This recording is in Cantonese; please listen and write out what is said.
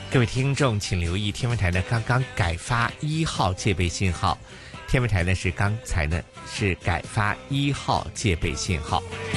各位听众，请留意天文台呢刚刚改发1号戒备信号。天文台呢是刚才呢是改发1号戒备信号。